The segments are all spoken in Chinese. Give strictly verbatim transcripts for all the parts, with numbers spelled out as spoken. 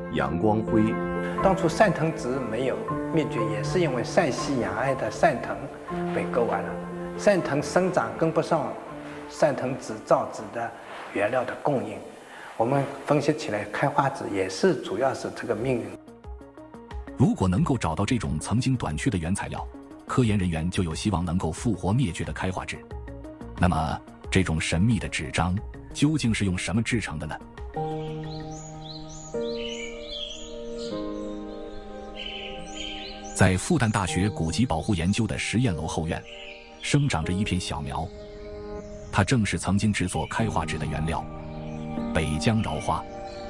杨光辉。 当初汕藤植没有灭绝，也是因为陕西雅安的汕藤被割完了，汕藤生长跟不上汕藤植造纸的原料的供应。我们分析起来，开花纸也是主要是这个命运。 如果能够找到这种曾经短缺的原材料，科研人员就有希望能够复活灭绝的开花纸。那么，这种神秘的纸张究竟是用什么制成的呢？在复旦大学古籍保护研究的实验楼后院，生长着一片小苗，它正是曾经制作开花纸的原料——北疆荖花。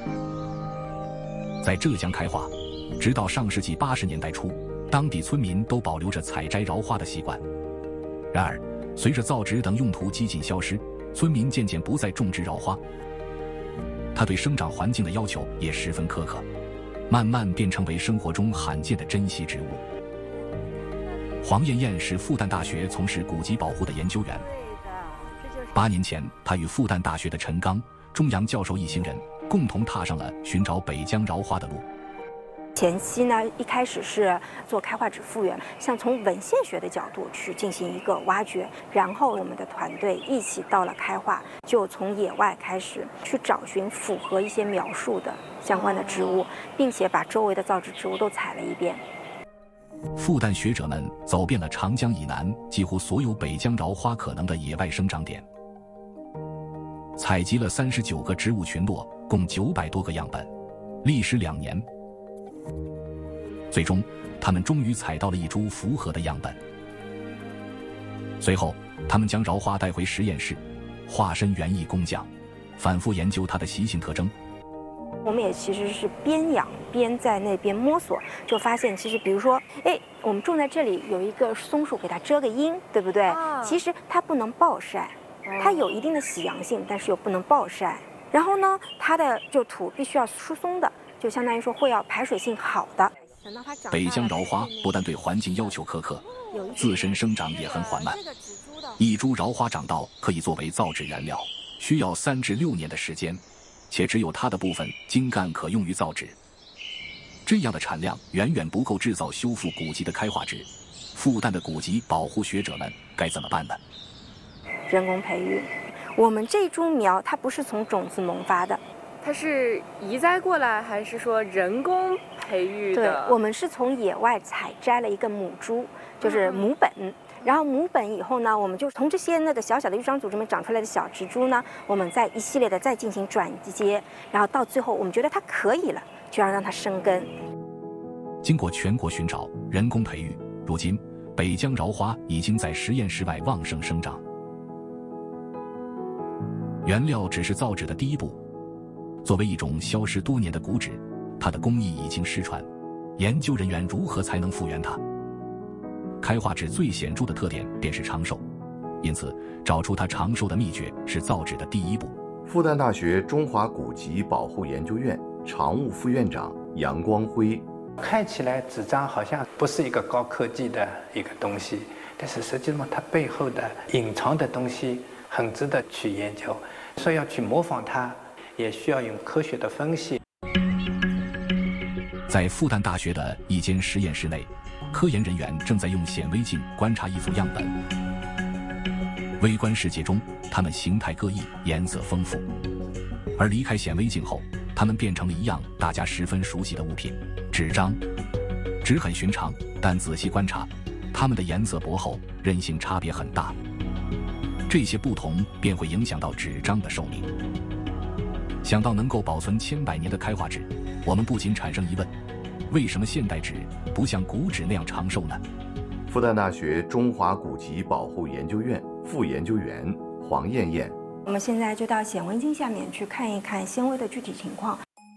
在浙江开花，直到上世纪八十年代初，当地村民都保留着采摘荖花的习惯。然而，随着造纸等用途几近消失，村民渐渐不再种植荖花。它对生长环境的要求也十分苛刻，慢慢便成为生活中罕见的珍稀植物。黄艳艳是复旦大学从事古籍保护的研究员。八年前，她与复旦大学的陈刚、钟阳教授一行人共同踏上了寻找北疆荖花的路。 前期呢，一开始是做开花纸复原，像从文献学的角度去进行一个挖掘，然后我们的团队一起到了开化，就从野外开始去找寻符合一些描述的相关的植物，并且把周围的造纸植物都采了一遍。 复旦学者们走遍了长江以南几乎所有北疆荖花可能的野外生长点，采集了三十九个植物群落，共九百多个样本，历时两年。最终，他们终于采到了一株符合的样本。随后，他们将荖花带回实验室，化身园艺工匠，反复研究它的习性特征。 我们也其实是边养边在那边摸索，就发现其实比如说，哎，我们种在这里有一个松树，给它遮个阴，对不对？啊、其实它不能暴晒，它有一定的喜阳性，但是又不能暴晒。然后呢，它的就土必须要疏松的，就相当于说会要排水性好的。 北疆荖花不但对环境要求苛刻，自身生长也很缓慢。一株荖花长到可以作为造纸原料，需要三至六年的时间，且只有它的部分茎干可用于造纸。这样的产量远远不够制造修复古籍的开花纸。复旦的古籍保护学者们该怎么办呢？ 人工培育，我们这株苗它不是从种子萌发的。 它是移栽过来，还是说人工培育的？ 对，我们是从野外采摘了一个母株，就是母本。嗯、然后母本以后呢，我们就从这些那个小小的育长组织里面长出来的小植株呢，我们再一系列的再进行转接，然后到最后我们觉得它可以了，就要让它生根。 经过全国寻找、人工培育，如今北疆荖花已经在实验室外旺盛生长。原料只是造纸的第一步。作为一种消失多年的古纸，它的工艺已经失传，研究人员如何才能复原它？开花纸最显著的特点便是长寿，因此找出它长寿的秘诀是造纸的第一步。 复旦大学中华古籍保护研究院常务副院长杨光辉。 看起来纸张好像不是一个高科技的一个东西，但是实际上它背后的隐藏的东西很值得去研究，所以要去模仿它，也需要用科学的分析。 在复旦大学的一间实验室内，科研人员正在用显微镜观察一组样本。微观世界中，它们形态各异，颜色丰富；而离开显微镜后，它们变成了一样大家十分熟悉的物品——纸张。纸很寻常，但仔细观察，它们的颜色薄厚，韧性差别很大。这些不同便会影响到纸张的寿命。想到能够保存千百年的开花纸，我们不仅产生疑问：为什么现代纸不像古纸那样长寿呢？ 复旦大学中华古籍保护研究院副研究员黄艳艳。 我们现在就到显微镜下面去看一看纤维的具体情况。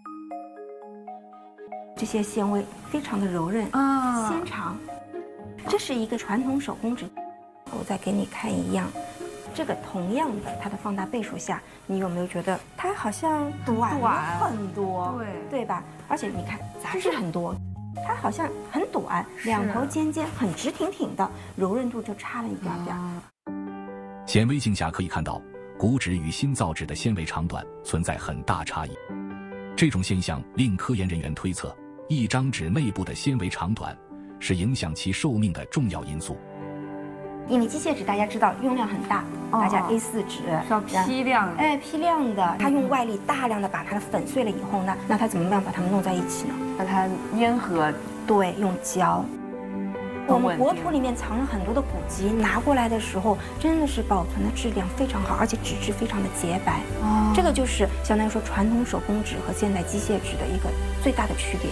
这些纤维非常的柔韧啊，纤长。这是一个传统手工纸。我再给你看一样。这个同样的，它的放大倍数下，你有没有觉得它好像短了很多？对，对吧？而且你看杂质很多，它好像很短，两头尖尖，很直挺挺的，柔韧度就差了一点点。 显微镜下可以看到，古纸与新造纸的纤维长短存在很大差异。 这种现象令科研人员推测，一张纸内部的纤维长短是影响其寿命的重要因素。 因为机械纸大家知道用量很大， 哦、 大家 A 四 纸是要批量， 哎，批量的，它用外力大量的把它粉碎了以后呢，那它怎么办把它们弄在一起呢？ 把它粘合， 对，用胶。我们国土里面藏了很多的古籍，拿过来的时候真的是保存的质量非常好，而且纸质非常的洁白。哦，这个就是相当于说传统手工纸和现代机械纸的一个最大的区别。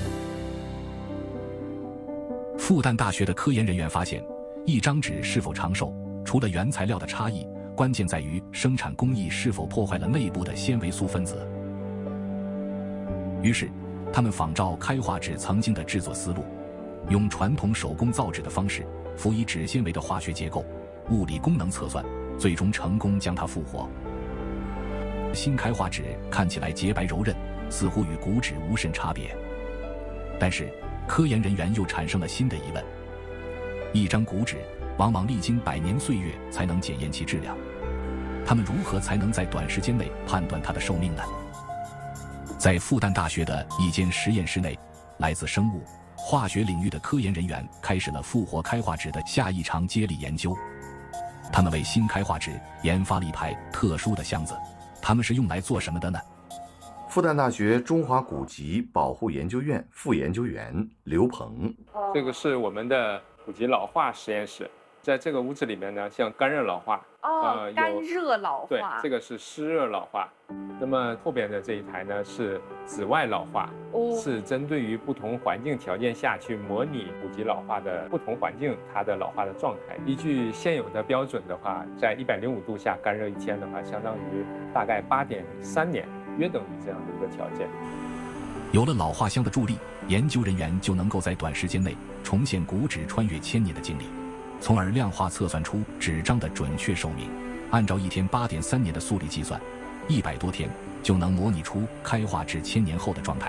复旦大学的科研人员发现，一张纸是否长寿，除了原材料的差异，关键在于生产工艺是否破坏了内部的纤维素分子。于是，他们仿照开化纸曾经的制作思路，用传统手工造纸的方式，辅以纸纤维的化学结构、物理功能测算，最终成功将它复活。新开化纸看起来洁白柔韧，似乎与古纸无甚差别。但是，科研人员又产生了新的疑问：一张古纸往往历经百年岁月才能检验其质量，他们如何才能在短时间内判断它的寿命呢？在复旦大学的一间实验室内，来自生物、化学领域的科研人员开始了复活开化纸的下一场接力研究。他们为新开化纸研发了一排特殊的箱子，他们是用来做什么的呢？ 复旦大学中华古籍保护研究院副研究员刘鹏， 这个是我们的古籍老化实验室。在这个屋子里面呢，像干热老化， 哦，呃、干热老化， 对，这个是湿热老化。那么后边的这一台呢是紫外老化，哦，是针对于不同环境条件下去模拟古籍老化的不同环境它的老化的状态。依据现有的标准的话，在一百零五度下干热一天的话，相当于大概八点三年，约等于这样的一个条件。 有了老化箱的助力，研究人员就能够在短时间内重现古纸穿越千年的经历，从而量化测算出纸张的准确寿命。按照一天八点三年的速率计算，一百多天就能模拟出开化至千年后的状态。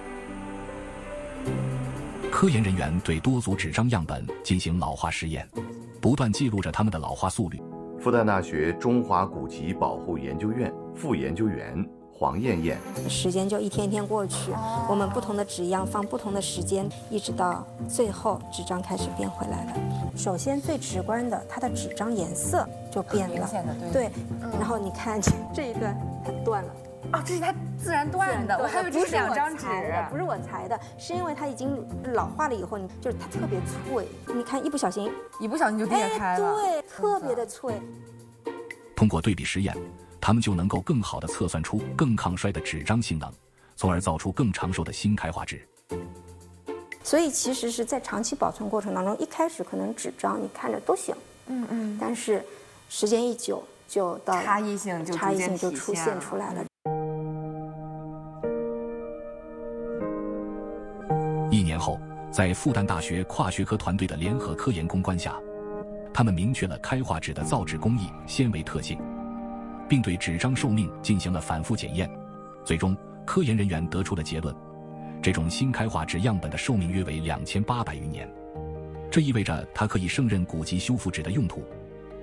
科研人员对多组纸张样本进行老化实验，不断记录着它们的老化速率。 复旦大学中华古籍保护研究院副研究员黄艳艳， 时间就一天一天过去，我们不同的纸样放不同的时间，一直到最后纸张开始变回来了。首先最直观的，它的纸张颜色就变了，对，对嗯、然后你看这一段它断了。 哦，这是它自然断的，我还以为这是两张纸， 不是我裁的，是因为它已经老化了以后，你就是它特别脆，你看一不小心， 一不小心就裂开了， 对，特别的脆。 通过对比实验，他们就能够更好地测算出更抗衰的纸张性能，从而造出更长寿的新开化纸。 所以其实是在长期保存过程当中，一开始可能纸张你看着都行，嗯嗯，但是时间一久就到差异性就差异性就出现出来了。 一年后，在复旦大学跨学科团队的联合科研攻关下，他们明确了开化纸的造纸工艺、纤维特性，并对纸张寿命进行了反复检验。最终，科研人员得出了结论：这种新开化纸样本的寿命约为两千八百余年，这意味着它可以胜任古籍修复纸的用途。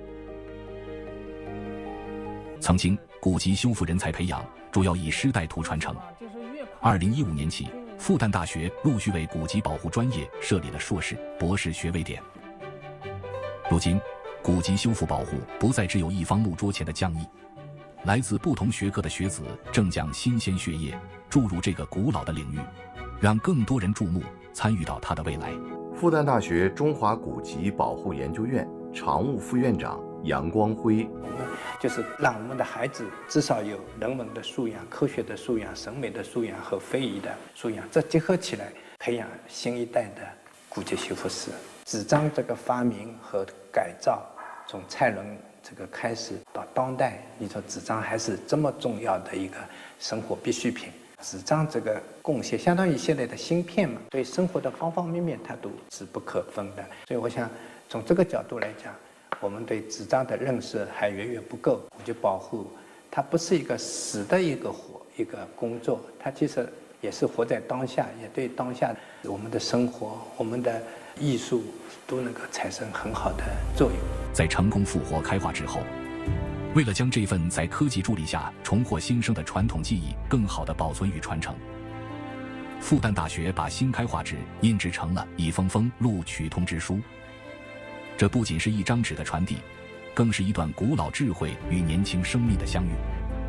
曾经，古籍修复人才培养主要以师带徒传承。二零一五年起，复旦大学陆续为古籍保护专业设立了硕士、博士学位点。如今，古籍修复保护不再只有一方木桌前的匠艺，来自不同学科的学子正将新鲜血液注入这个古老的领域，让更多人注目，参与到它的未来。 复旦大学中华古籍保护研究院常务副院长杨光辉， 我们就是让我们的孩子至少有人文的素养、科学的素养、审美的素养和非遗的素养，这结合起来，培养新一代的古籍修复师。纸张这个发明和改造，从蔡伦这个开始到当代，你说纸张还是这么重要的一个生活必需品。纸张这个贡献相当于现在的芯片嘛，对生活的方方面面它都是不可分的。所以我想从这个角度来讲，我们对纸张的认识还远远不够。我就保护它不是一个死的一个活一个工作，它其实也是活在当下，也对当下我们的生活、我们的艺术都能够产生很好的作用。 在成功复活开化之后， 为了将这份在科技助力下重获新生的传统技艺更好地保存与传承，复旦大学把新开化纸印制成了一封封录取通知书。这不仅是一张纸的传递，更是一段古老智慧与年轻生命的相遇。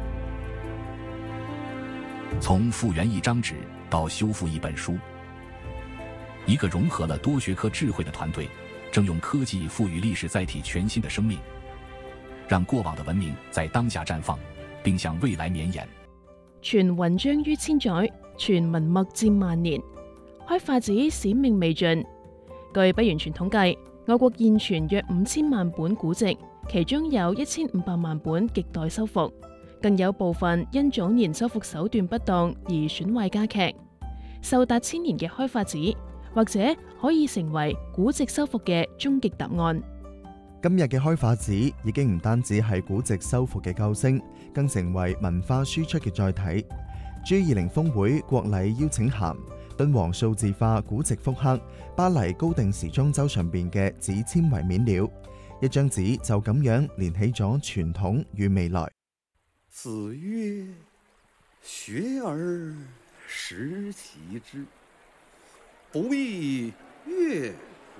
从复原一张纸到修复一本书，一个融合了多学科智慧的团队，正用科技赋予历史载体全新的生命，讓過往的文明在當下綻放，並向未來綿延。 傳雲章於千載，傳文墨佔萬年。開化紙使命未盡。據不完全統計，我國現存約五千萬本古籍，其中有一千五百萬本亟待修復，更有部分因早年修復手段不當而損壞加劇。壽達千年嘅開化紙，或者可以成為古籍修復嘅終極答案。 今日嘅開化紙已經唔單止係古籍修復嘅救星，更成為文化輸出嘅載體。G 二零峰會國禮邀請函，敦煌數字化古籍復刻巴黎高定時裝周上邊嘅紙纖維面料，一張紙就咁樣連起咗傳統與未來。 子曰：學而時習之，不亦說乎？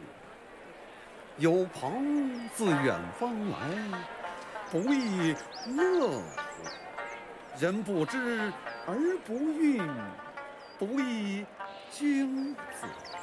有朋自遠方來，不亦樂乎？人不知而不愠，不亦君子？